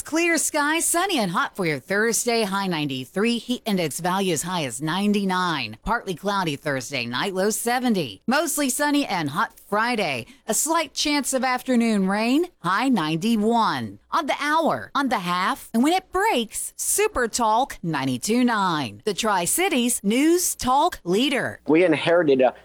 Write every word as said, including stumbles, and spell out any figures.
clear skies, sunny and hot for your Thursday. High ninety-three. Heat index value as high as ninety-nine. Partly cloudy Thursday night, low seventy. Mostly sunny and hot Friday. A slight chance of afternoon rain. High ninety-one. On the hour, on the half, and when it breaks, Super Talk ninety-two point nine. The Tri-Cities News Talk Leader. We inherited a